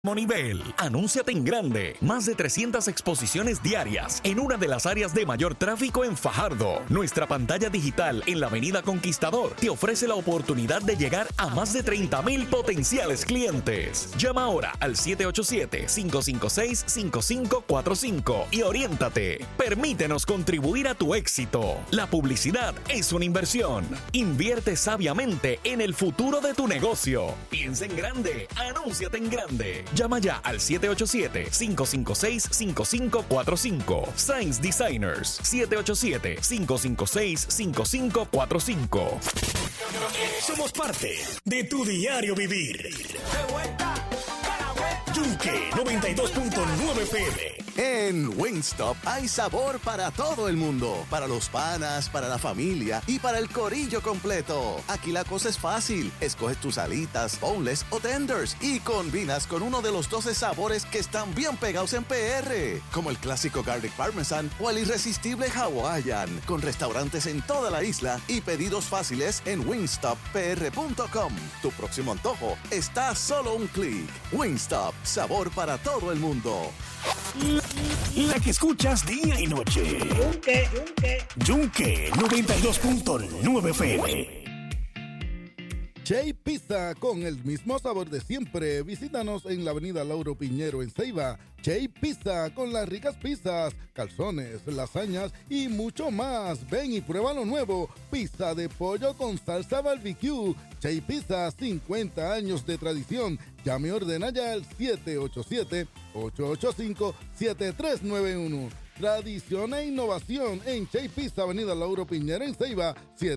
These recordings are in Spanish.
Nivel. Anúnciate en grande. Más de 300 exposiciones diarias en una de las áreas de mayor tráfico en Fajardo. Nuestra pantalla digital en la Avenida Conquistador te ofrece la oportunidad de llegar a más de 30,000 potenciales clientes. Llama ahora al 787-556-5545 y oriéntate. Permítenos contribuir a tu éxito. La publicidad es una inversión. Invierte sabiamente en el futuro de tu negocio. Piensa en grande. Anúnciate en grande. Llama ya al 787-556-5545. Science Designers, 787-556-5545. Somos parte de tu diario vivir. Yunque 92.9 FM. En Wingstop hay sabor para todo el mundo. Para los panas, para la familia y para el corillo completo. Aquí la cosa es fácil. Escoges tus alitas, boneless o tenders y combinas con uno de los 12 sabores que están bien pegados en PR. Como el clásico Garlic Parmesan o el irresistible Hawaiian. Con restaurantes en toda la isla y pedidos fáciles en wingstoppr.com. Tu próximo antojo está a solo un clic. Wingstop. Sabor para todo el mundo. La que escuchas día y noche. Yunque 92.9 FM. Chay Pizza, con el mismo sabor de siempre. Visítanos en la avenida Lauro Piñero en Ceiba. Chay Pizza, con las ricas pizzas, calzones, lasañas y mucho más. Ven y prueba lo nuevo. Pizza de pollo con salsa barbecue. Chay Pizza, 50 años de tradición. Llame y ordena ya al 787-885-7391. Tradición e innovación en Chay Pizza, avenida Lauro Piñera en Ceiba,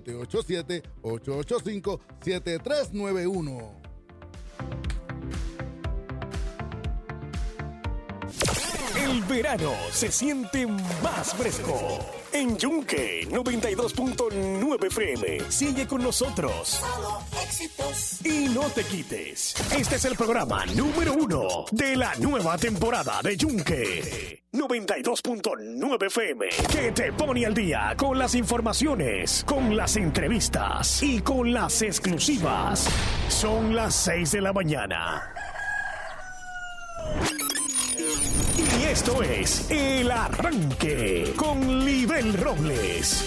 787-885-7391. El verano se siente más fresco. En Yunque 92.9 FM. Sigue con nosotros. Solo éxitos. Y no te quites. Este es el programa número 1 de la nueva temporada de Yunque 92.9 FM. Que te pone al día con las informaciones, con las entrevistas y con las exclusivas. Son las 6 de la mañana. Y esto es El Arranque con Libel Robles.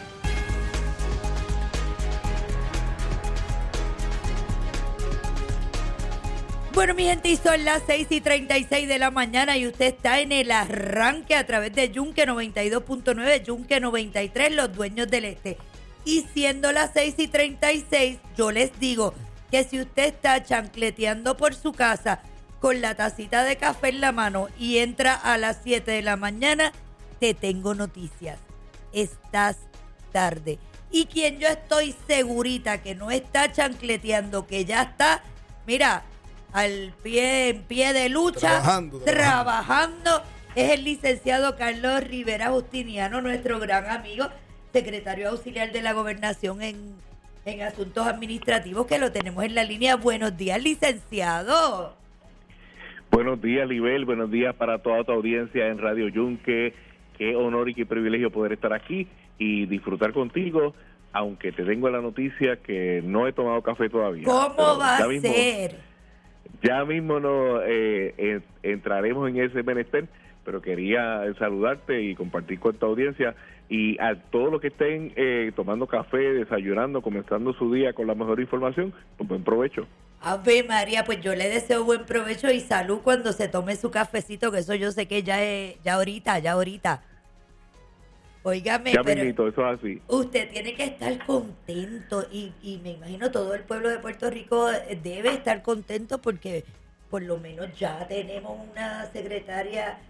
Bueno, mi gente, y son las 6:36 de la mañana y usted está en El Arranque a través de Yunque 92.9, Yunque 93, los dueños del este. Y siendo las 6:36, yo les digo que si usted está chancleteando por su casa con la tacita de café en la mano y entra a las 7 de la mañana, te tengo noticias. Estás tarde. Y quien yo estoy segurita que no está chancleteando, que ya está, mira, en pie de lucha, trabajando, es el licenciado Carlos Rivera Justiniano, nuestro gran amigo, secretario auxiliar de la Gobernación en Asuntos Administrativos, que lo tenemos en la línea. Buenos días, licenciado. Buenos días, Libel. Buenos días para toda tu audiencia en Radio Yunque. Qué honor y qué privilegio poder estar aquí y disfrutar contigo, aunque te tengo la noticia que no he tomado café todavía. ¿Cómo va a ser? Ya mismo no entraremos en ese menester, pero quería saludarte y compartir con tu audiencia y a todos los que estén tomando café, desayunando, comenzando su día con la mejor información, pues buen provecho. Ave María, pues yo le deseo buen provecho y salud cuando se tome su cafecito, que eso yo sé que ya ahorita. Óigame, ya pero mismito, eso es así. Usted tiene que estar contento y me imagino todo el pueblo de Puerto Rico debe estar contento porque por lo menos ya tenemos una secretaria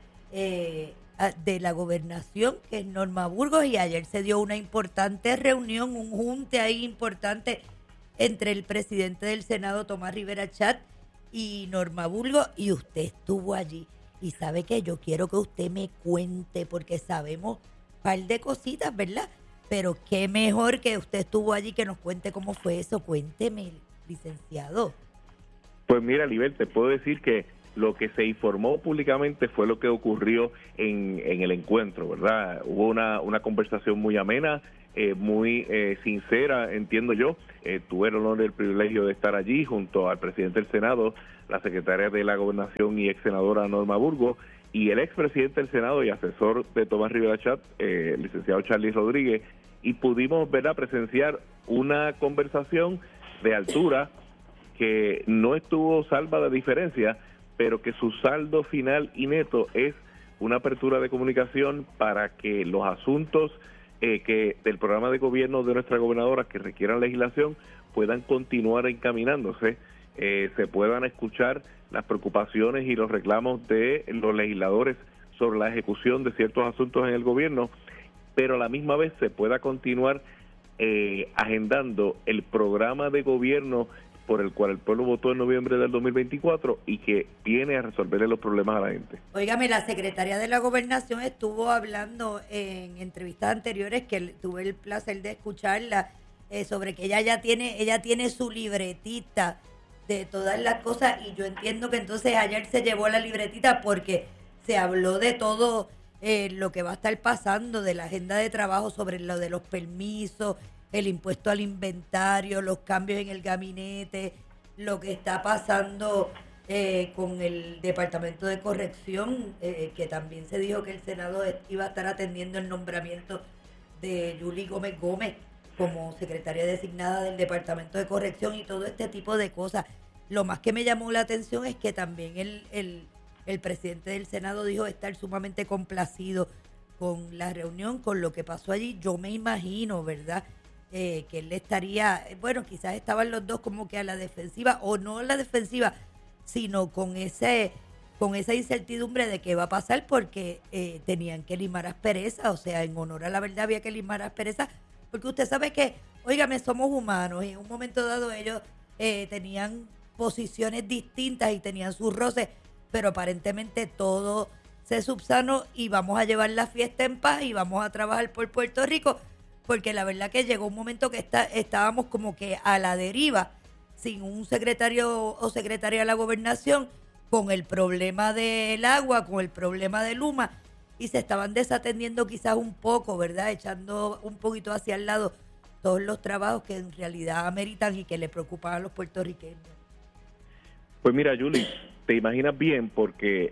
de la Gobernación, que es Norma Burgos, y ayer se dio una importante reunión, un junte ahí importante entre el presidente del Senado, Tomás Rivera Chat, y Norma Burgos, y usted estuvo allí. Y sabe que yo quiero que usted me cuente, porque sabemos un par de cositas, ¿verdad? Pero qué mejor que usted estuvo allí, que nos cuente cómo fue eso. Cuénteme, licenciado. Pues mira, Libel, te puedo decir que lo que se informó públicamente fue lo que ocurrió en el encuentro, ¿verdad? Hubo una conversación muy amena muy sincera, entiendo yo. Tuve el honor y el privilegio de estar allí junto al presidente del Senado, la secretaria de la Gobernación y ex senadora Norma Burgos, y el expresidente del Senado y asesor de Tomás Rivera Chatz, el licenciado Charlie Rodríguez, y pudimos presenciar una conversación de altura que no estuvo salva de diferencia, pero que su saldo final y neto es una apertura de comunicación para que los asuntos que del programa de gobierno de nuestra gobernadora que requieran legislación puedan continuar encaminándose, se puedan escuchar las preocupaciones y los reclamos de los legisladores sobre la ejecución de ciertos asuntos en el gobierno, pero a la misma vez se pueda continuar agendando el programa de gobierno por el cual el pueblo votó en noviembre del 2024 y que viene a resolverle los problemas a la gente. Óigame, la secretaria de la Gobernación estuvo hablando en entrevistas anteriores, que tuve el placer de escucharla, sobre que ella tiene su libretita de todas las cosas, y yo entiendo que entonces ayer se llevó la libretita porque se habló de todo lo que va a estar pasando, de la agenda de trabajo sobre lo de los permisos, el impuesto al inventario, los cambios en el gabinete, lo que está pasando con el Departamento de Corrección, que también se dijo que el Senado iba a estar atendiendo el nombramiento de Yuli Gómez como secretaria designada del Departamento de Corrección y todo este tipo de cosas. Lo más que me llamó la atención es que también el presidente del Senado dijo estar sumamente complacido con la reunión, con lo que pasó allí. Yo me imagino, ¿verdad?, que él estaría, bueno, quizás estaban los dos como que a la defensiva, o no a la defensiva, sino con esa incertidumbre de qué va a pasar, porque tenían que limar asperezas, o sea, en honor a la verdad había que limar asperezas, porque usted sabe que, óigame, somos humanos, y en un momento dado ellos tenían posiciones distintas y tenían sus roces, pero aparentemente todo se subsanó y vamos a llevar la fiesta en paz y vamos a trabajar por Puerto Rico, porque la verdad que llegó un momento que estábamos como que a la deriva, sin un secretario o secretaria de la Gobernación, con el problema del agua, con el problema de Luma, y se estaban desatendiendo quizás un poco, ¿verdad?, echando un poquito hacia el lado todos los trabajos que en realidad ameritan y que le preocupan a los puertorriqueños. Pues mira, Yuli, te imaginas bien, porque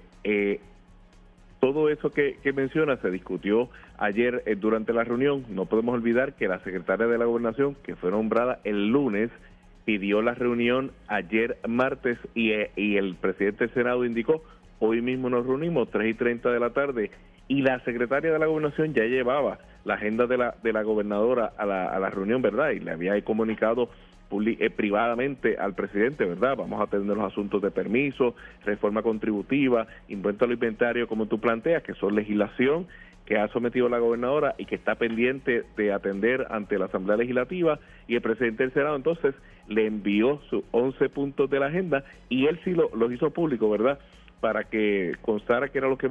todo eso que mencionas se discutió ayer durante la reunión. No podemos olvidar que la secretaria de la Gobernación, que fue nombrada el lunes, pidió la reunión ayer martes y el presidente del Senado indicó, hoy mismo nos reunimos 3:30 de la tarde, y la secretaria de la Gobernación ya llevaba la agenda de la gobernadora a la reunión, ¿verdad? Y le había comunicado privadamente al presidente, ¿verdad? Vamos a atender los asuntos de permiso, reforma contributiva, impuesto al inventario, como tú planteas, que son legislación que ha sometido la gobernadora y que está pendiente de atender ante la Asamblea Legislativa, y el presidente del Senado entonces le envió sus 11 puntos de la agenda, y él sí los hizo público, ¿verdad?, para que constara que era lo que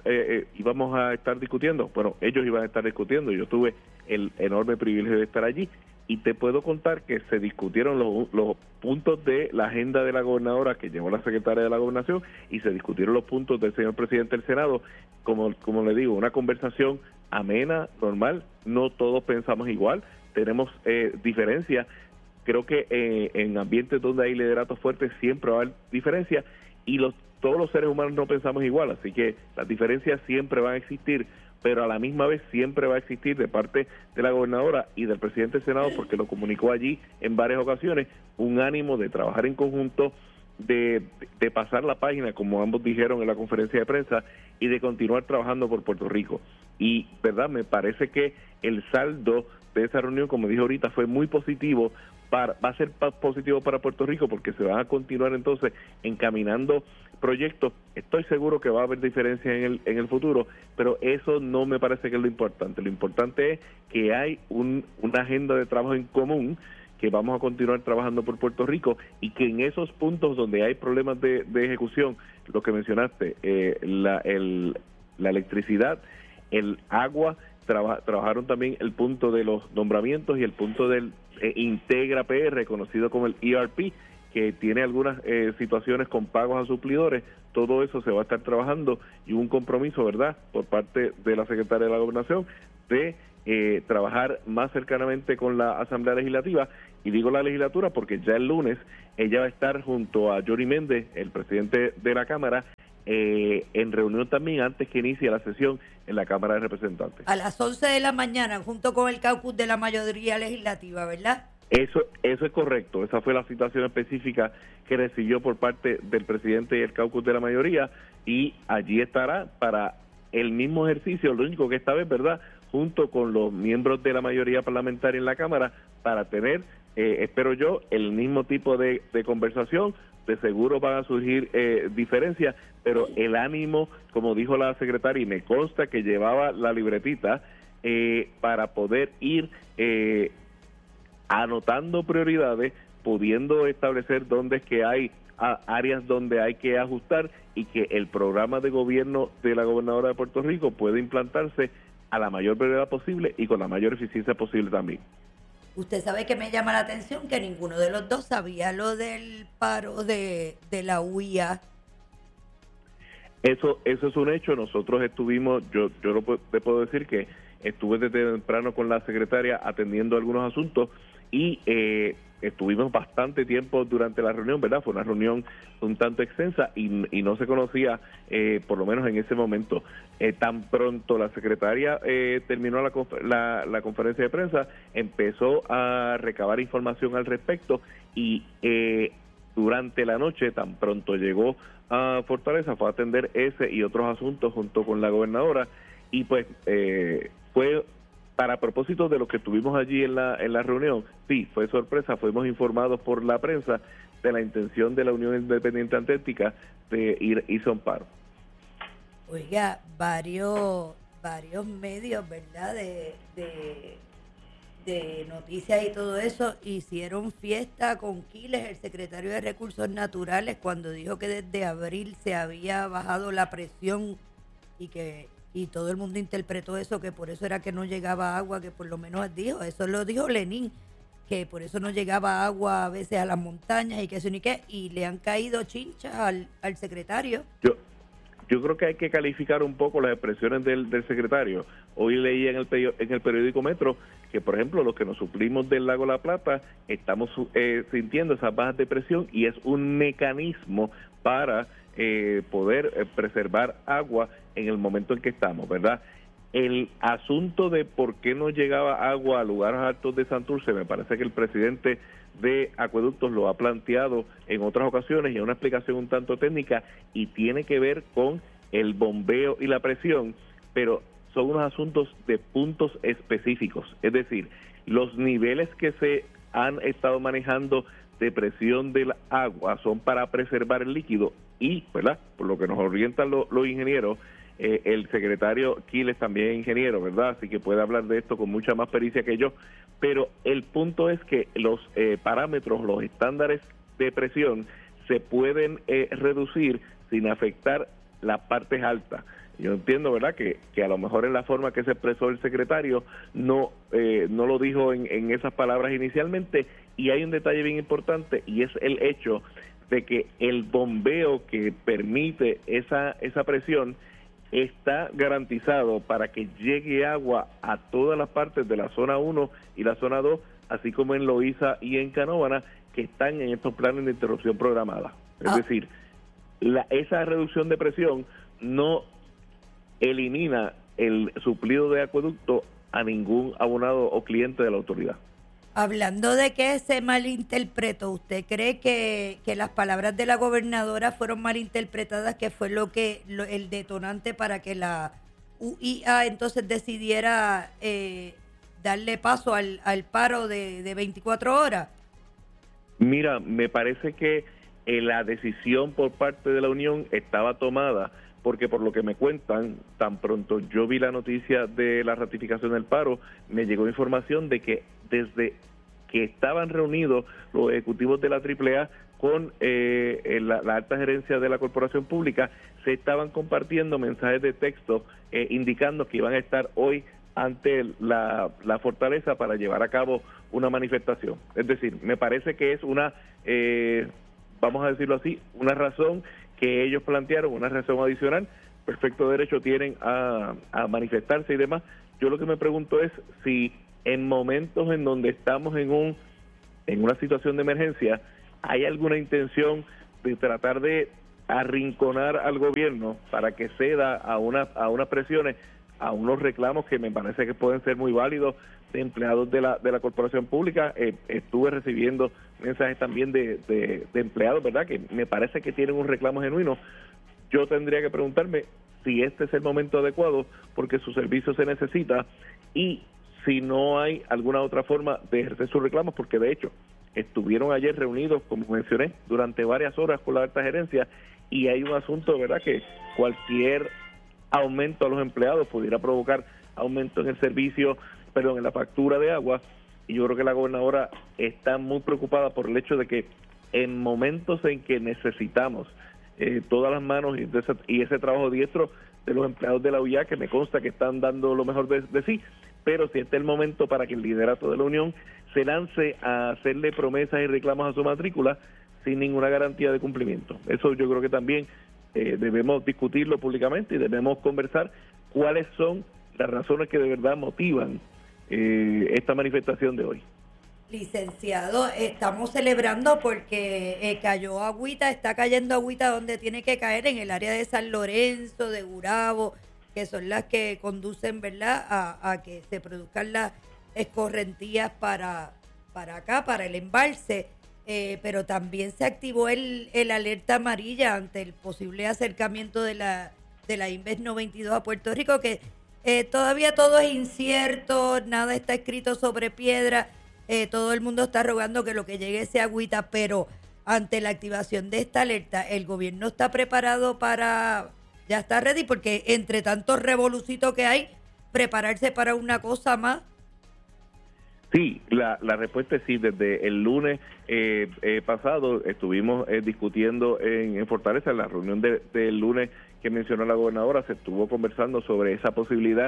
íbamos a estar discutiendo. Bueno, ellos iban a estar discutiendo, yo tuve el enorme privilegio de estar allí, y te puedo contar que se discutieron los puntos de la agenda de la gobernadora que llevó la secretaria de la Gobernación, y se discutieron los puntos del señor presidente del Senado, como le digo, una conversación amena, normal. No todos pensamos igual, tenemos diferencias. Creo que en ambientes donde hay lideratos fuertes siempre va a haber diferencias, y todos los seres humanos no pensamos igual, así que las diferencias siempre van a existir, pero a la misma vez siempre va a existir de parte de la gobernadora y del presidente del Senado, porque lo comunicó allí en varias ocasiones, un ánimo de trabajar en conjunto, de pasar la página, como ambos dijeron en la conferencia de prensa, y de continuar trabajando por Puerto Rico. Y, ¿verdad?, me parece que el saldo de esa reunión, como dije ahorita, fue muy positivo. Va a ser positivo para Puerto Rico, porque se van a continuar entonces encaminando proyectos. Estoy seguro que va a haber diferencias en el futuro, pero eso no me parece que es lo importante. Lo importante es que hay una agenda de trabajo en común, que vamos a continuar trabajando por Puerto Rico, y que en esos puntos donde hay problemas de ejecución, lo que mencionaste, la electricidad, el agua, trabajaron también el punto de los nombramientos y el punto del Integra PR, conocido como el ERP, que tiene algunas situaciones con pagos a suplidores. Todo eso se va a estar trabajando, y un compromiso, ¿verdad?, por parte de la secretaria de la Gobernación de trabajar más cercanamente con la Asamblea Legislativa, y digo la legislatura porque ya el lunes ella va a estar junto a Johnny Méndez, el presidente de la Cámara, en reunión también antes que inicie la sesión en la Cámara de Representantes. A las 11 de la mañana, junto con el caucus de la mayoría legislativa, ¿verdad? Eso es correcto, esa fue la citación específica que recibió por parte del presidente y el caucus de la mayoría, y allí estará para el mismo ejercicio, lo único que esta vez, ¿verdad?, junto con los miembros de la mayoría parlamentaria en la Cámara, para tener, espero yo, el mismo tipo de conversación. De seguro van a surgir diferencias, pero el ánimo, como dijo la secretaria, y me consta que llevaba la libretita, para poder ir anotando prioridades, pudiendo establecer dónde es que hay áreas donde hay que ajustar, y que el programa de gobierno de la gobernadora de Puerto Rico puede implantarse a la mayor brevedad posible y con la mayor eficiencia posible también. Usted sabe que me llama la atención que ninguno de los dos sabía lo del paro de la UIA. Eso es un hecho. Nosotros estuvimos, yo te puedo decir que estuve desde temprano con la secretaria atendiendo algunos asuntos, y estuvimos bastante tiempo durante la reunión, ¿verdad? Fue una reunión un tanto extensa y no se conocía, por lo menos en ese momento. Tan pronto la secretaria terminó la conferencia de prensa, empezó a recabar información al respecto, y durante la noche, tan pronto llegó a Fortaleza, fue a atender ese y otros asuntos junto con la gobernadora, y pues fue para propósito de lo que tuvimos allí en la reunión. Sí, fue sorpresa, fuimos informados por la prensa de la intención de la Unión Independiente Atlética de irse a un paro. Oiga, varios medios, ¿verdad?, de noticias y todo eso, hicieron fiesta con Quiles, el secretario de Recursos Naturales, cuando dijo que desde abril se había bajado la presión, y todo el mundo interpretó eso, que por eso era que no llegaba agua, que por lo menos dijo, eso lo dijo Lenín, que por eso no llegaba agua a veces a las montañas y que eso ni qué, y le han caído chinchas al secretario. Yo creo que hay que calificar un poco las expresiones del secretario. Hoy leí en el periódico Metro que, por ejemplo, los que nos suplimos del lago La Plata estamos sintiendo esas bajas de presión, y es un mecanismo para poder preservar agua en el momento en que estamos, ¿verdad? El asunto de por qué no llegaba agua a lugares altos de Santurce, me parece que el presidente de Acueductos lo ha planteado en otras ocasiones, y es una explicación un tanto técnica, y tiene que ver con el bombeo y la presión, pero son unos asuntos de puntos específicos, es decir, los niveles que se han estado manejando de presión del agua son para preservar el líquido, y, ¿verdad?, por lo que nos orientan los ingenieros, el secretario Quiles también es ingeniero, ¿verdad?, así que puede hablar de esto con mucha más pericia que yo, pero el punto es que los parámetros, los estándares de presión se pueden reducir sin afectar las partes altas. Yo entiendo, ¿verdad?, que a lo mejor en la forma que se expresó el secretario no lo dijo en esas palabras inicialmente, y hay un detalle bien importante, y es el hecho de que el bombeo que permite esa presión está garantizado para que llegue agua a todas las partes de la zona 1 y la zona 2, así como en Loíza y en Canóvana, que están en estos planes de interrupción programada. Es decir, esa reducción de presión no elimina el suplido de acueducto a ningún abonado o cliente de la autoridad. Hablando de que se malinterpretó, ¿usted cree que las palabras de la gobernadora fueron malinterpretadas, que fue el detonante para que la UIA entonces decidiera darle paso al paro de 24 horas? Mira, me parece que la decisión por parte de la Unión estaba tomada, porque por lo que me cuentan, tan pronto yo vi la noticia de la ratificación del paro, me llegó información de que desde que estaban reunidos los ejecutivos de la AAA con la alta gerencia de la corporación pública, se estaban compartiendo mensajes de texto indicando que iban a estar hoy ante la fortaleza para llevar a cabo una manifestación. Es decir, me parece que es una, vamos a decirlo así, una razón que ellos plantearon, una razón adicional. Perfecto derecho tienen a manifestarse y demás, Yo lo que me pregunto es si en momentos en donde estamos en una situación de emergencia, hay alguna intención de tratar de arrinconar al gobierno para que ceda a unas presiones, a unos reclamos que me parece que pueden ser muy válidos de empleados de la corporación pública. Estuve recibiendo mensajes también de empleados, ¿verdad?, que me parece que tienen un reclamo genuino. Yo tendría que preguntarme si este es el momento adecuado, porque su servicio se necesita, y si no hay alguna otra forma de ejercer sus reclamos, porque de hecho estuvieron ayer reunidos, como mencioné, durante varias horas con la alta gerencia, y hay un asunto, ¿verdad?, que cualquier aumento a los empleados pudiera provocar aumento en el servicio, en la factura de agua, y yo creo que la gobernadora está muy preocupada por el hecho de que en momentos en que necesitamos todas las manos y ese trabajo diestro de los empleados de la UIA, que me consta que están dando lo mejor de sí, pero si este es el momento para que el liderato de la Unión se lance a hacerle promesas y reclamos a su matrícula sin ninguna garantía de cumplimiento. Eso yo creo que también debemos discutirlo públicamente y debemos conversar cuáles son las razones que de verdad motivan esta manifestación de hoy. Licenciado, estamos celebrando porque cayó agüita, está cayendo agüita donde tiene que caer, en el área de San Lorenzo, de Gurabo, que son las que conducen, ¿verdad?, a que se produzcan las escorrentías para acá, para el embalse, pero también se activó el alerta amarilla ante el posible acercamiento de la Inves 92 a Puerto Rico, que todavía todo es incierto, nada está escrito sobre piedra. Todo el mundo está rogando que lo que llegue sea agüita, pero ante la activación de esta alerta, el gobierno está preparado ya está ready, porque entre tantos revolucitos que hay, prepararse para una cosa más. Sí, la respuesta es sí. Desde el lunes pasado estuvimos discutiendo en Fortaleza, en la reunión del lunes que mencionó la gobernadora, se estuvo conversando sobre esa posibilidad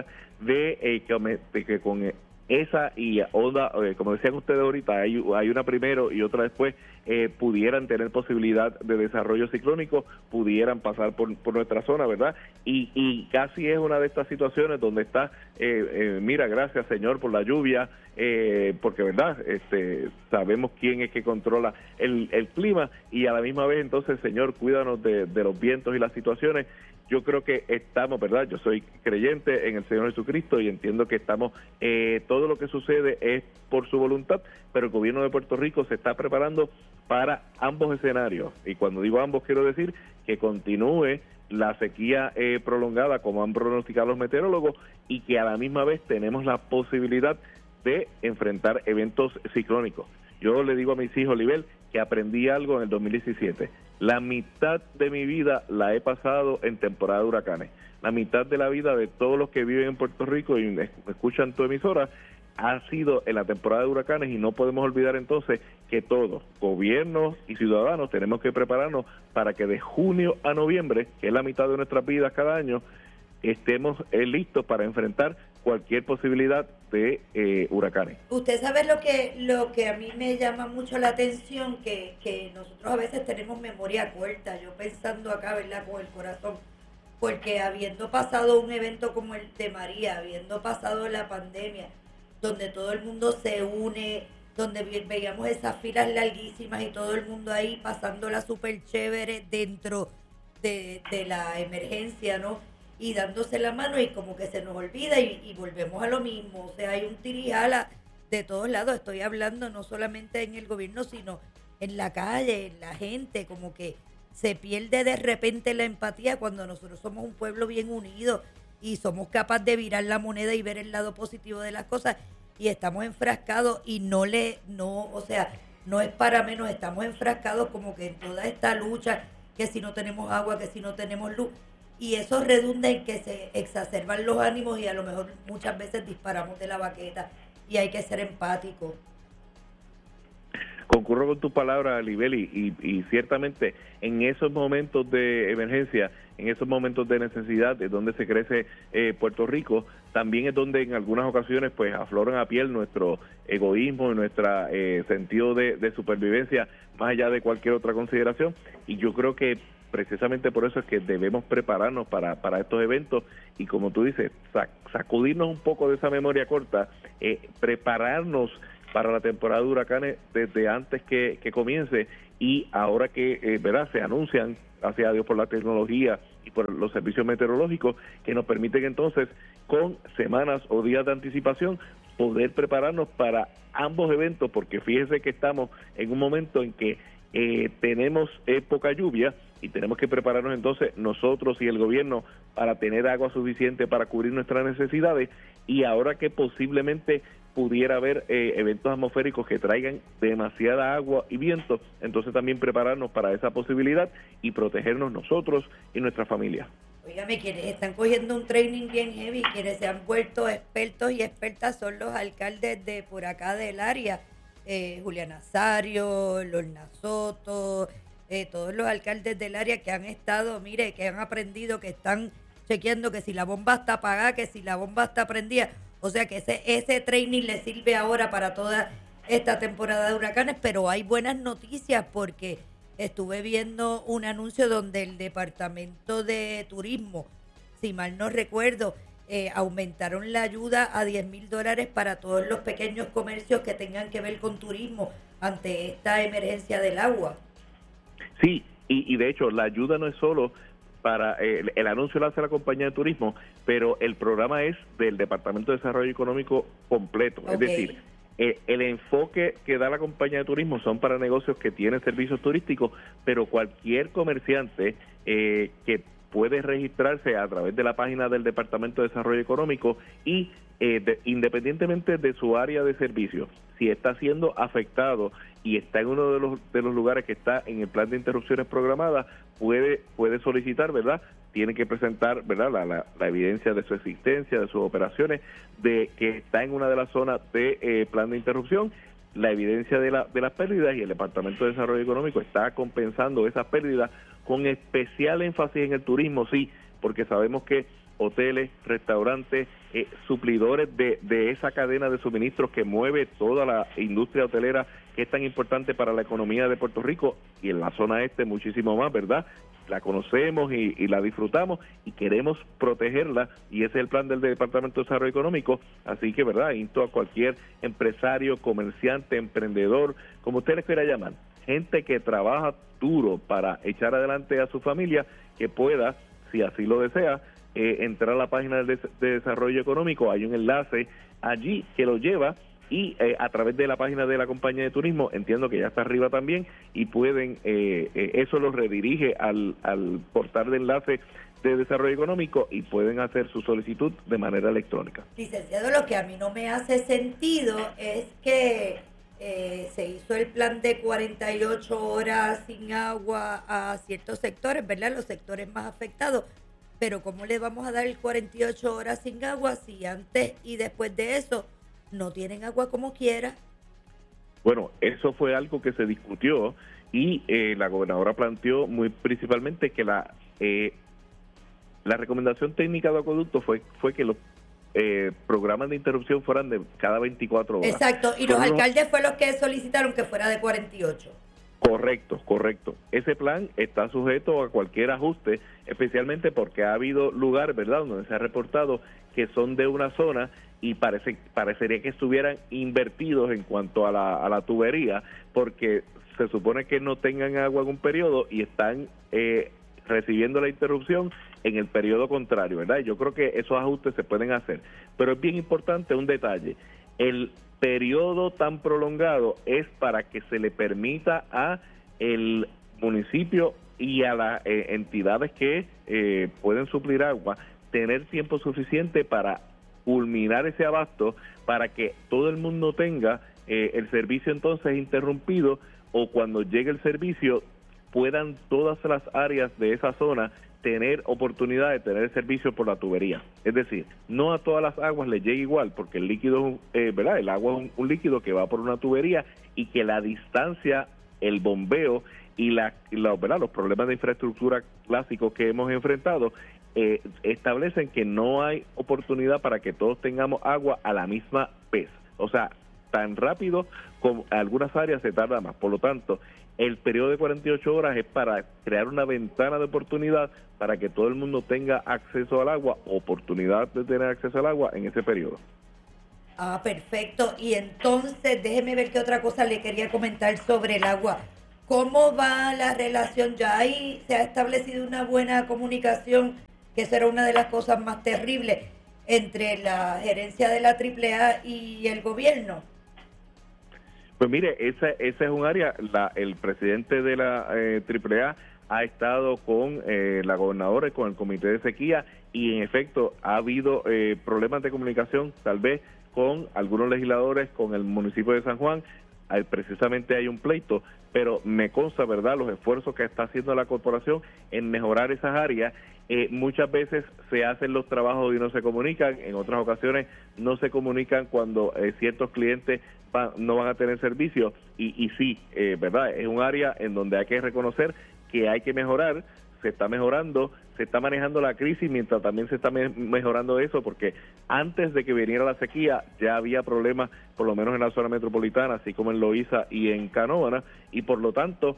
de que con esa y onda, como decían ustedes ahorita, hay una primero y otra después, pudieran tener posibilidad de desarrollo ciclónico, pudieran pasar por nuestra zona, ¿verdad? Y casi es una de estas situaciones donde está, mira, gracias Señor por la lluvia, porque, ¿verdad?, sabemos quién es que controla el clima, y a la misma vez entonces, Señor, cuídanos de los vientos y las situaciones. Yo creo que estamos, ¿verdad?, yo soy creyente en el Señor Jesucristo y entiendo que estamos, todo lo que sucede es por su voluntad, pero el gobierno de Puerto Rico se está preparando para ambos escenarios, y cuando digo ambos quiero decir que continúe la sequía prolongada como han pronosticado los meteorólogos, y que a la misma vez tenemos la posibilidad de enfrentar eventos ciclónicos. Yo le digo a mis hijos, Libel, que aprendí algo en el 2017. La mitad de mi vida la he pasado en temporada de huracanes. La mitad de la vida de todos los que viven en Puerto Rico y me escuchan tu emisora ha sido en la temporada de huracanes, y no podemos olvidar entonces que todos, gobiernos y ciudadanos, tenemos que prepararnos para que de junio a noviembre, que es la mitad de nuestras vidas cada año, estemos listos para enfrentar cualquier posibilidad de huracanes. Usted sabe lo que a mí me llama mucho la atención, que nosotros a veces tenemos memoria corta, yo pensando acá, ¿verdad?, con el corazón, porque habiendo pasado un evento como el de María, habiendo pasado la pandemia, donde todo el mundo se une, donde veíamos esas filas larguísimas y todo el mundo ahí pasándola súper chévere dentro de la emergencia, ¿no?, y dándose la mano, y como que se nos olvida y volvemos a lo mismo. O sea, hay un tirijala de todos lados. Estoy hablando no solamente en el gobierno, sino en la calle, en la gente, como que se pierde de repente la empatía cuando nosotros somos un pueblo bien unido y somos capaces de virar la moneda y ver el lado positivo de las cosas, y estamos enfrascados y no es para menos, estamos enfrascados como que en toda esta lucha, que si no tenemos agua, que si no tenemos luz, y eso redunda en que se exacerban los ánimos y a lo mejor muchas veces disparamos de la baqueta, y hay que ser empáticos. Concurro con tus palabras, Libeli, y ciertamente en esos momentos de emergencia, en esos momentos de necesidad, es donde se crece Puerto Rico. También es donde en algunas ocasiones pues afloran a piel nuestro egoísmo y nuestro sentido de supervivencia, más allá de cualquier otra consideración. Y yo creo que precisamente por eso es que debemos prepararnos para estos eventos y, como tú dices, sacudirnos un poco de esa memoria corta, prepararnos para la temporada de huracanes desde antes que comience, y ahora que ¿verdad? Se anuncian, gracias a Dios por la tecnología y por los servicios meteorológicos, que nos permiten entonces con semanas o días de anticipación poder prepararnos para ambos eventos, porque fíjese que estamos en un momento en que tenemos poca lluvia y tenemos que prepararnos entonces nosotros y el gobierno para tener agua suficiente para cubrir nuestras necesidades, y ahora que posiblemente pudiera haber eventos atmosféricos que traigan demasiada agua y viento, entonces también prepararnos para esa posibilidad y protegernos nosotros y nuestra familia. Óigame, quienes están cogiendo un training bien heavy, quienes se han vuelto expertos y expertas son los alcaldes de por acá del área, Julián Nazario, Lorna Soto, todos los alcaldes del área que han estado, mire, que han aprendido, que están chequeando que si la bomba está apagada, que si la bomba está prendida. O sea que ese training le sirve ahora para toda esta temporada de huracanes, pero hay buenas noticias porque estuve viendo un anuncio donde el Departamento de Turismo, si mal no recuerdo, aumentaron la ayuda a $10,000 para todos los pequeños comercios que tengan que ver con turismo ante esta emergencia del agua. Sí, y de hecho la ayuda no es solo para el anuncio lo hace la compañía de turismo, pero el programa es del Departamento de Desarrollo Económico completo. Okay. Es decir, el enfoque que da la compañía de turismo son para negocios que tienen servicios turísticos, pero cualquier comerciante que puede registrarse a través de la página del Departamento de Desarrollo Económico y independientemente de su área de servicio, si está siendo afectado y está en uno de los lugares que está en el plan de interrupciones programadas, puede solicitar, ¿verdad? Tiene que presentar, ¿verdad? La evidencia de su existencia, de sus operaciones, de que está en una de las zonas de plan de interrupción, la evidencia de las pérdidas, y el Departamento de Desarrollo Económico está compensando esas pérdidas con especial énfasis en el turismo, sí, porque sabemos que hoteles, restaurantes, suplidores de esa cadena de suministros que mueve toda la industria hotelera, que es tan importante para la economía de Puerto Rico y en la zona este muchísimo más, ¿verdad? La conocemos y la disfrutamos y queremos protegerla, y ese es el plan del Departamento de Desarrollo Económico. Así que, ¿verdad?, insto a cualquier empresario, comerciante, emprendedor, como usted les quiera llamar, gente que trabaja duro para echar adelante a su familia, que pueda, si así lo desea, entrar a la página de Desarrollo Económico. Hay un enlace allí que lo lleva, y a través de la página de la compañía de turismo, entiendo que ya está arriba también, y pueden, eso los redirige al portal de enlace de Desarrollo Económico y pueden hacer su solicitud de manera electrónica. Licenciado, lo que a mí no me hace sentido es que se hizo el plan de 48 horas sin agua a ciertos sectores, ¿verdad? Los sectores más afectados. Pero ¿cómo le vamos a dar el 48 horas sin agua si antes y después de eso no tienen agua como quiera? Bueno, eso fue algo que se discutió y la gobernadora planteó muy principalmente que la recomendación técnica de acueducto fue que los programas de interrupción fueran de cada 24 horas. Exacto, y los alcaldes fue los que solicitaron que fuera de 48. Correcto. Ese plan está sujeto a cualquier ajuste, especialmente porque ha habido lugares, ¿verdad?, donde se ha reportado que son de una zona y parecería que estuvieran invertidos en cuanto a la tubería, porque se supone que no tengan agua en un periodo y están recibiendo la interrupción en el periodo contrario, ¿verdad? Yo creo que esos ajustes se pueden hacer, pero es bien importante un detalle: el periodo tan prolongado es para que se le permita a el municipio y a las entidades que pueden suplir agua tener tiempo suficiente para culminar ese abasto, para que todo el mundo tenga el servicio entonces interrumpido, o cuando llegue el servicio puedan todas las áreas de esa zona tener oportunidad de tener el servicio por la tubería. Es decir, no a todas las aguas les llega igual, porque el líquido, ¿verdad?, el agua es un líquido que va por una tubería, y que la distancia, el bombeo y ¿verdad?, los problemas de infraestructura clásicos que hemos enfrentado establecen que no hay oportunidad para que todos tengamos agua a la misma vez. O sea, tan rápido como algunas áreas se tarda más. Por lo tanto, El periodo de 48 horas es para crear una ventana de oportunidad para que todo el mundo tenga acceso al agua, oportunidad de tener acceso al agua en ese periodo. Ah, perfecto. Y entonces, déjeme ver qué otra cosa le quería comentar sobre el agua. ¿Cómo va la relación? ¿Ya ahí se ha establecido una buena comunicación, que esa era una de las cosas más terribles, entre la gerencia de la AAA y el gobierno? Pues mire, esa es un área, el presidente de la AAA ha estado con la gobernadora y con el comité de sequía, y en efecto ha habido problemas de comunicación, tal vez con algunos legisladores, con el municipio de San Juan. Precisamente hay un pleito, pero me consta, ¿verdad?, los esfuerzos que está haciendo la corporación en mejorar esas áreas. Muchas veces se hacen los trabajos y no se comunican, en otras ocasiones no se comunican cuando ciertos clientes no van a tener servicio, y sí, ¿verdad?, es un área en donde hay que reconocer que hay que mejorar. Se está mejorando, se está manejando la crisis mientras también se está mejorando eso, porque antes de que viniera la sequía ya había problemas, por lo menos en la zona metropolitana, así como en Loíza y en Canóvana, y por lo tanto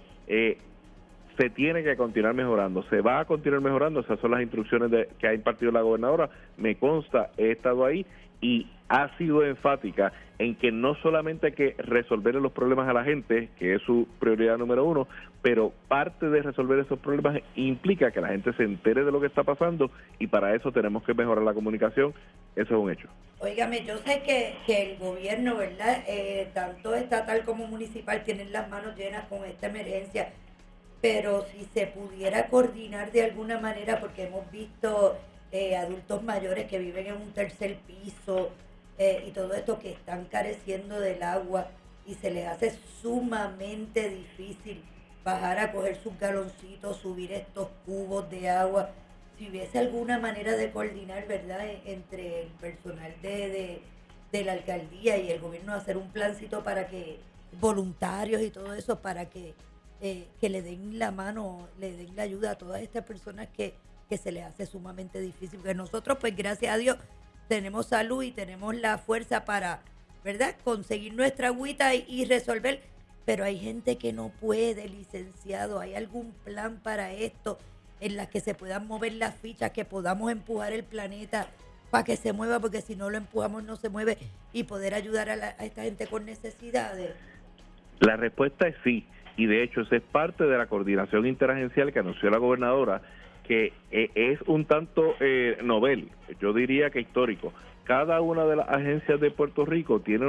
se tiene que continuar mejorando, se va a continuar mejorando. Esas son las instrucciones que ha impartido la gobernadora. Me consta, he estado ahí y ha sido enfática en que no solamente hay que resolver los problemas a la gente, que es su prioridad número uno, pero parte de resolver esos problemas implica que la gente se entere de lo que está pasando, y para eso tenemos que mejorar la comunicación. Eso es un hecho. Óigame, yo sé que el gobierno, ¿verdad?, tanto estatal como municipal, tienen las manos llenas con esta emergencia, pero si se pudiera coordinar de alguna manera, porque hemos visto adultos mayores que viven en un tercer piso y todo esto, que están careciendo del agua, y se les hace sumamente difícil bajar a coger sus galoncitos, subir estos cubos de agua. Si hubiese alguna manera de coordinar, ¿verdad?, entre el personal de la alcaldía y el gobierno, hacer un plancito para que voluntarios y todo eso, para que le den la mano, le den la ayuda a todas estas personas que se les hace sumamente difícil. Porque nosotros, pues gracias a Dios, tenemos salud y tenemos la fuerza para, ¿verdad?, conseguir nuestra agüita y resolver. Pero hay gente que no puede, licenciado. ¿Hay algún plan para esto, en las que se puedan mover las fichas, que podamos empujar el planeta para que se mueva? Porque si no lo empujamos no se mueve, y poder ayudar a esta gente con necesidades. La respuesta es sí, y de hecho esa es parte de la coordinación interagencial que anunció la gobernadora, que es un tanto novel, yo diría que histórico. Cada una de las agencias de Puerto Rico tiene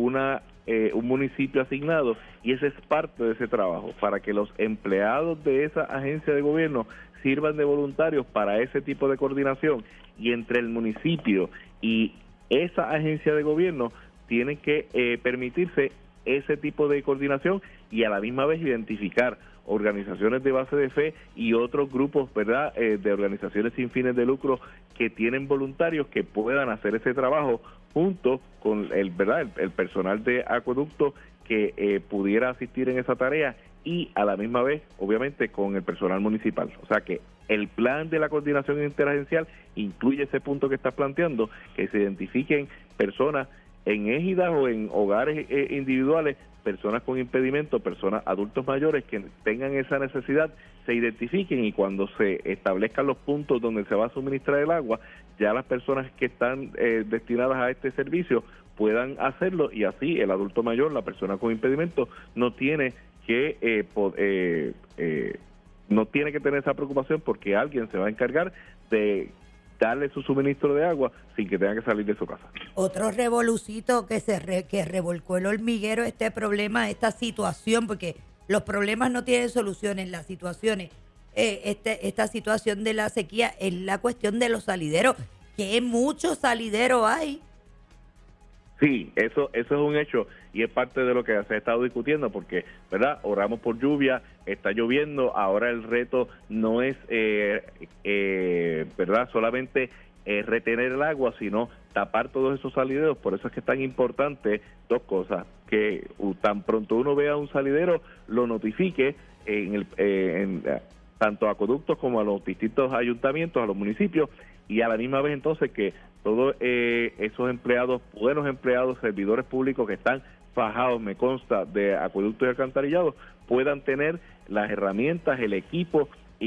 un municipio asignado, y ese es parte de ese trabajo, para que los empleados de esa agencia de gobierno sirvan de voluntarios para ese tipo de coordinación, y entre el municipio y esa agencia de gobierno tienen que permitirse ese tipo de coordinación, y a la misma vez identificar organizaciones de base de fe y otros grupos, ¿verdad?, de organizaciones sin fines de lucro que tienen voluntarios que puedan hacer ese trabajo junto con el personal de acueducto que pudiera asistir en esa tarea, y a la misma vez, obviamente, con el personal municipal. O sea que el plan de la coordinación interagencial incluye ese punto que estás planteando, que se identifiquen personas en égidas o en hogares individuales, personas con impedimento, personas, adultos mayores que tengan esa necesidad, se identifiquen, y cuando se establezcan los puntos donde se va a suministrar el agua, ya las personas que están destinadas a este servicio puedan hacerlo, y así el adulto mayor, la persona con impedimento, no tiene que tener esa preocupación, porque alguien se va a encargar de darle su suministro de agua sin que tenga que salir de su casa. Otro revolucito que revolcó el hormiguero, este problema, esta situación, porque los problemas no tienen soluciones, las situaciones, esta situación de la sequía, es la cuestión de los salideros, que muchos salideros hay. Sí, eso es un hecho, y es parte de lo que se ha estado discutiendo, porque, ¿verdad?, oramos por lluvia, está lloviendo, ahora el reto no es, ¿verdad?, solamente retener el agua, sino tapar todos esos salideros. Por eso es que es tan importante dos cosas: que tan pronto uno vea un salidero, lo notifique en tanto a acueductos como a los distintos ayuntamientos, a los municipios, y a la misma vez entonces que todos esos empleados, buenos empleados, servidores públicos que están fajados, me consta, de acueductos y alcantarillados, puedan tener las herramientas, el equipo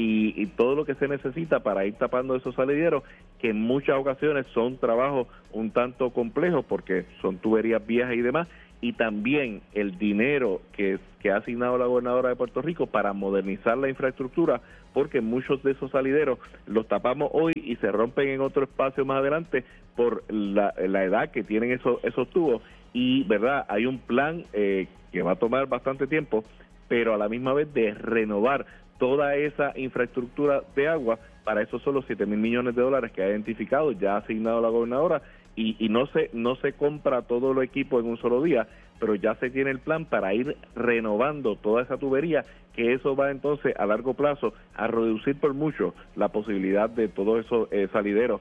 y todo lo que se necesita para ir tapando esos salideros, que en muchas ocasiones son trabajos un tanto complejos porque son tuberías viejas y demás, y también el dinero que ha asignado la gobernadora de Puerto Rico para modernizar la infraestructura, porque muchos de esos salideros los tapamos hoy y se rompen en otro espacio más adelante por la edad que tienen esos tubos, y verdad, hay un plan que va a tomar bastante tiempo, pero a la misma vez de renovar toda esa infraestructura de agua. Para eso son los $7,000 millones que ha identificado, ya ha asignado la gobernadora, y no se compra todo el equipo en un solo día, pero ya se tiene el plan para ir renovando toda esa tubería, que eso va entonces a largo plazo a reducir por mucho la posibilidad de todos esos salideros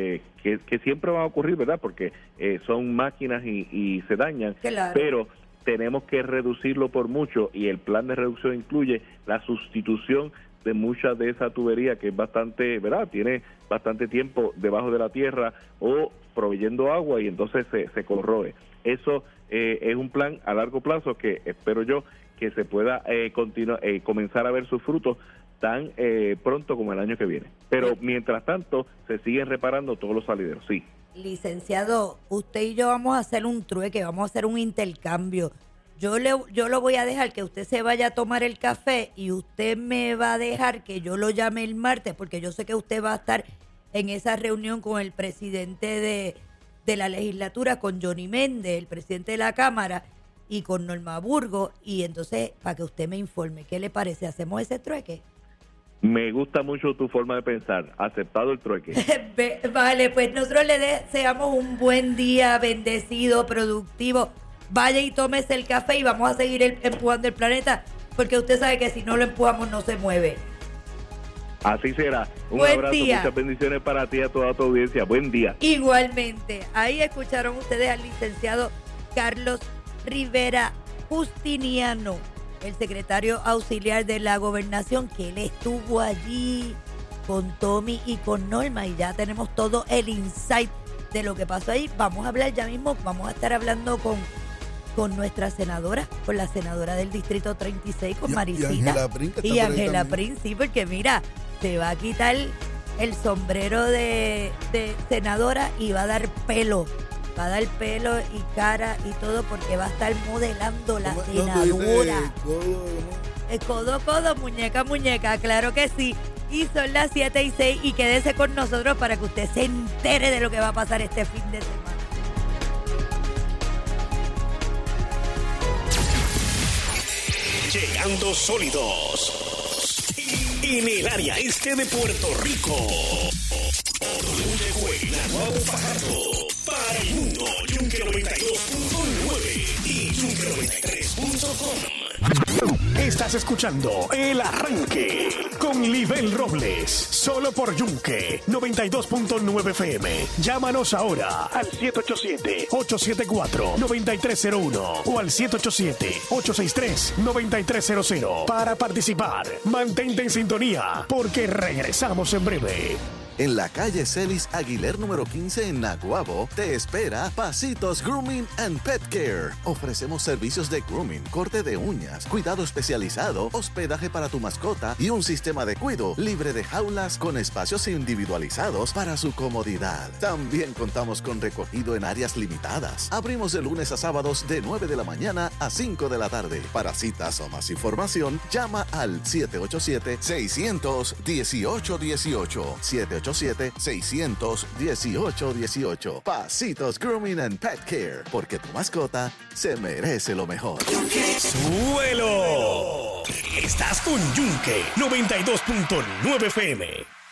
que siempre van a ocurrir, ¿verdad? Porque son máquinas y se dañan, claro. Pero tenemos que reducirlo por mucho, y el plan de reducción incluye la sustitución de mucha de esa tubería que es bastante, ¿verdad? Tiene bastante tiempo debajo de la tierra o proveyendo agua y entonces se corroe. Eso es un plan a largo plazo que espero yo que se pueda comenzar a ver sus frutos tan pronto como el año que viene. Pero mientras tanto se siguen reparando todos los salideros, sí. Licenciado, usted y yo vamos a hacer un trueque, vamos a hacer un intercambio. Yo lo voy a dejar que usted se vaya a tomar el café y usted me va a dejar que yo lo llame el martes, porque yo sé que usted va a estar en esa reunión con el presidente de la legislatura, con Johnny Méndez, el presidente de la Cámara, y con Norma Burgos, y entonces para que usted me informe. ¿Qué le parece? ¿Hacemos ese trueque? Me gusta mucho tu forma de pensar. Aceptado el trueque. Vale, pues nosotros le deseamos un buen día, bendecido, productivo. Vaya y tómese el café y vamos a seguir empujando el planeta, porque usted sabe que si no lo empujamos no se mueve. Así será. Un buen abrazo, día. Muchas bendiciones para ti y a toda tu audiencia. Buen día. Igualmente. Ahí escucharon ustedes al licenciado Carlos Rivera Justiniano, el secretario auxiliar de la gobernación, que él estuvo allí con Tommy y con Norma, y ya tenemos todo el insight de lo que pasó ahí. Vamos a hablar ya mismo, vamos a estar hablando con nuestra senadora, con la senadora del Distrito 36, con Marisita. Y Ángela Prince, sí, porque mira, se va a quitar el sombrero de senadora y va a dar pelo. Va a dar pelo y cara y todo, porque va a estar modelando la senadora. Codo, muñeca, claro que sí. Y son las 7:06 y quédese con nosotros para que usted se entere de lo que va a pasar este fin de semana. Llegando sólidos en el área este de Puerto Rico. Naguabo, Fajardo, para el mundo, Yunque 92.9 y Yunque93.com. Estás escuchando El Arranque con Libel Robles, solo por Yunque 92.9 FM. Llámanos ahora al 787-874-9301 o al 787-863-9300 para participar. Mantente en sintonía porque regresamos en breve. En la calle Celis Aguiler número 15 en Naguabo, te espera Pasitos Grooming and Pet Care. Ofrecemos servicios de grooming, corte de uñas, cuidado especializado, hospedaje para tu mascota y un sistema de cuido libre de jaulas con espacios individualizados para su comodidad. También contamos con recogido en áreas limitadas. Abrimos de lunes a sábados de 9 de la mañana a 5 de la tarde. Para citas o más información, llama al 787-600-1818. 787-600-1818. Pasitos Grooming and Pet Care, porque tu mascota se merece lo mejor. ¡Suelo! Estás con Yunque 92.9 FM.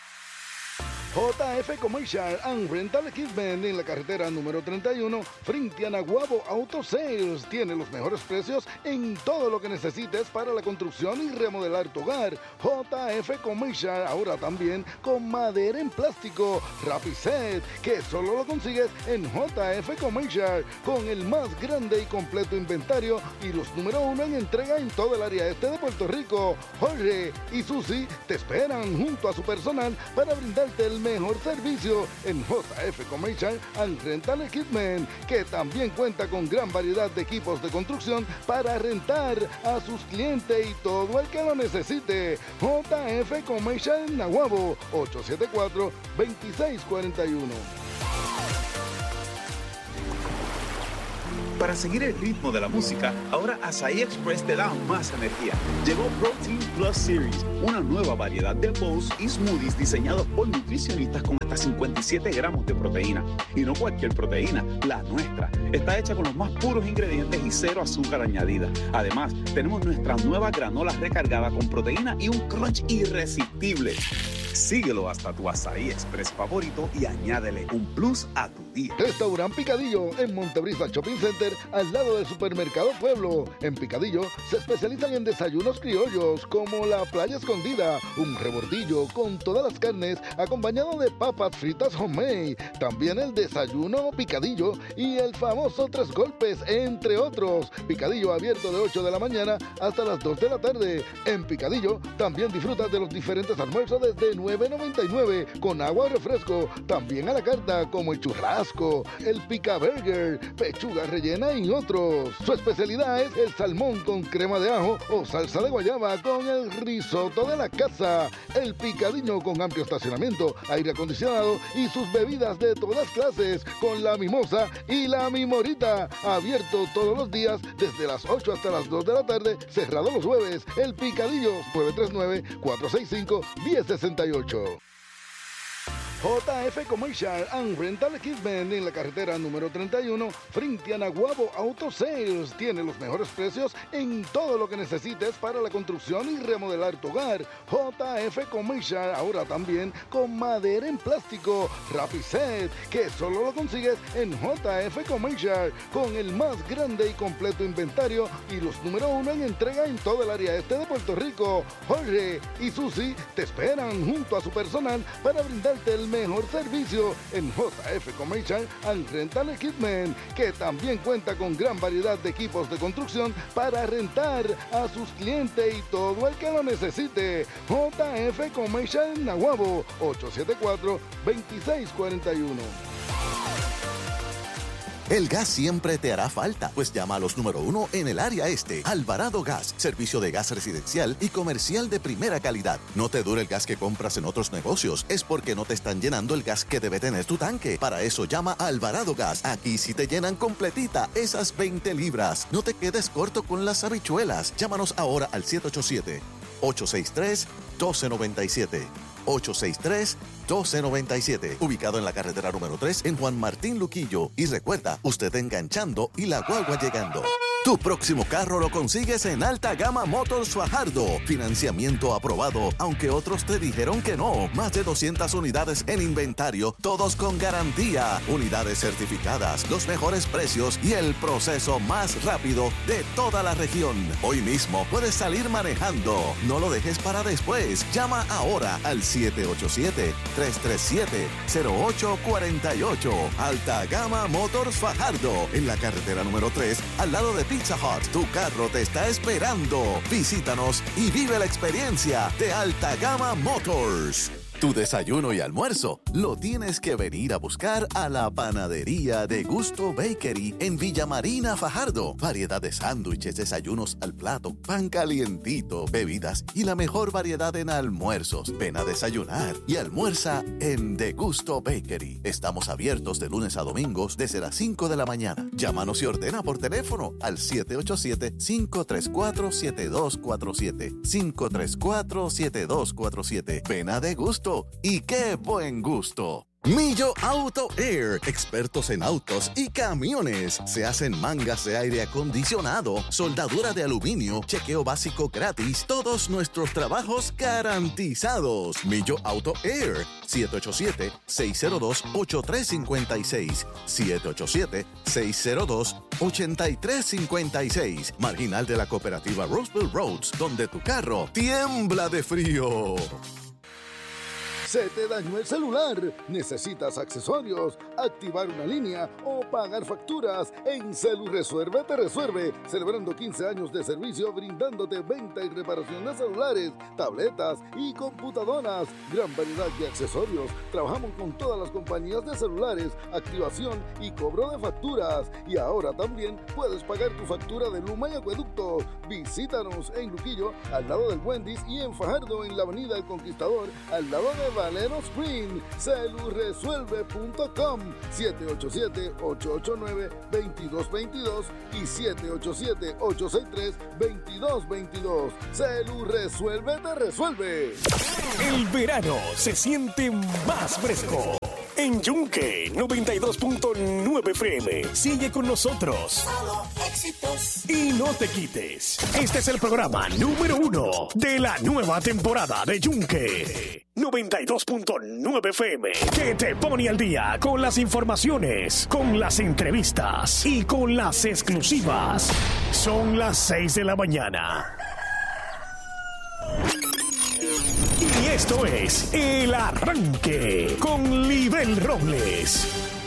JF Commercial and Rental Equipment en la carretera número 31 frente a Naguabo Auto Sales. Tiene los mejores precios en todo lo que necesites para la construcción y remodelar tu hogar. JF Commercial, ahora también con madera en plástico Rapiset, que solo lo consigues en JF Commercial, con el más grande y completo inventario y los número 1 en entrega en todo el área este de Puerto Rico. Jorge y Susi te esperan junto a su personal para brindarte el el mejor servicio en JF Commercial and Rental Equipment, que también cuenta con gran variedad de equipos de construcción para rentar a sus clientes y todo el que lo necesite. JF Commercial en Naguabo, 874-2641. Para seguir el ritmo de la música, ahora Asahi Express te da más energía. Llegó Protein Plus Series, una nueva variedad de bowls y smoothies diseñados por nutricionistas con hasta 57 gramos de proteína. Y no cualquier proteína, la nuestra. Está hecha con los más puros ingredientes y cero azúcar añadida. Además, tenemos nuestra nueva granola recargada con proteína y un crunch irresistible. Síguelo hasta tu Asahi Express favorito y añádele un plus a tu día. Restaurant Picadillo en Montebrisa Shopping Center, al lado del Supermercado Pueblo. En Picadillo se especializan en desayunos criollos como la playa escondida, un rebordillo con todas las carnes acompañado de papas fritas homemade. También el desayuno Picadillo y el famoso 3 golpes, entre otros. Picadillo abierto de 8 de la mañana hasta las 2 de la tarde. En Picadillo también disfrutas de los diferentes almuerzos desde $9.99 con agua o refresco. También a la carta como el churrasco, el pica burger, pechuga rellena y otros. Su especialidad es el salmón con crema de ajo o salsa de guayaba con el risotto de la casa. El Picadillo con amplio estacionamiento, aire acondicionado y sus bebidas de todas clases con la mimosa y la mimorita. Abierto todos los días desde las 8 hasta las 2 de la tarde, cerrado los jueves. El Picadillo, 939-465-1068. JF Commercial and Rental Equipment en la carretera número 31 frente a Naguabo Auto Sales. Tiene los mejores precios en todo lo que necesites para la construcción y remodelar tu hogar. JF Commercial ahora también con madera en plástico Rapiset, que solo lo consigues en JF Commercial, con el más grande y completo inventario y los número 1 en entrega en todo el área este de Puerto Rico. Jorge y Susi te esperan junto a su personal para brindarte el mejor servicio en JF Commercial and Rental Equipment, que también cuenta con gran variedad de equipos de construcción para rentar a sus clientes y todo el que lo necesite. JF Commercial en Naguabo, 874-2641. El gas siempre te hará falta, pues llama a los número 1 en el área este. Alvarado Gas, servicio de gas residencial y comercial de primera calidad. No te dure el gas que compras en otros negocios, es porque no te están llenando el gas que debe tener tu tanque. Para eso llama a Alvarado Gas. Aquí sí te llenan completita esas 20 libras. No te quedes corto con las habichuelas. Llámanos ahora al 787-863-1297. 863-1297, ubicado en la carretera número 3 en Juan Martín Luquillo. Y recuerda, usted enganchando y la guagua llegando. Tu próximo carro lo consigues en Alta Gama Motors Fajardo. Financiamiento aprobado, aunque otros te dijeron que no. Más de 200 unidades en inventario, todos con garantía. Unidades certificadas, los mejores precios y el proceso más rápido de toda la región. Hoy mismo puedes salir manejando. No lo dejes para después. Llama ahora al 787-337-0848. Alta Gama Motors Fajardo, en la carretera número 3, al lado de Pizza Hut. Tu carro te está esperando. Visítanos y vive la experiencia de Alta Gama Motors. Tu desayuno y almuerzo lo tienes que venir a buscar a la panadería de Gusto Bakery en Villa Marina, Fajardo. Variedad de sándwiches, desayunos al plato, pan calientito, bebidas y la mejor variedad en almuerzos. Ven a desayunar y almuerza en De Gusto Bakery. Estamos abiertos de lunes a domingos desde las 5 de la mañana. Llámanos y ordena por teléfono al 787-534-7247. 534-7247. Ven a De Gusto. ¡Y qué buen gusto! Millo Auto Air, expertos en autos y camiones. Se hacen mangas de aire acondicionado, soldadura de aluminio, chequeo básico gratis, todos nuestros trabajos garantizados. Millo Auto Air, 787-602-8356, 787-602-8356, marginal de la cooperativa Roseville Roads, donde tu carro tiembla de frío. Se te dañó el celular, necesitas accesorios, activar una línea o pagar facturas. En CeluResuelve te resuelve, celebrando 15 años de servicio brindándote venta y reparación de celulares, tabletas y computadoras. Gran variedad de accesorios. Trabajamos con todas las compañías de celulares, activación y cobro de facturas. Y ahora también puedes pagar tu factura de Luma y Acueducto. Visítanos en Luquillo, al lado del Wendy's, y en Fajardo, en la avenida El Conquistador, al lado de Valero Spring. CeluResuelve.com 787-889-2222 y 787-863-2222. CeluResuelve te resuelve. El verano se siente más fresco. En Yunque 92.9 FM. Sigue con nosotros. Solo éxitos. Y no te quites. Este es el programa número 1 de la nueva temporada de Yunque 92.9 FM, que te pone al día con las informaciones, con las entrevistas y con las exclusivas. Son las 6 de la mañana. Y esto es El Arranque con Libel Robles.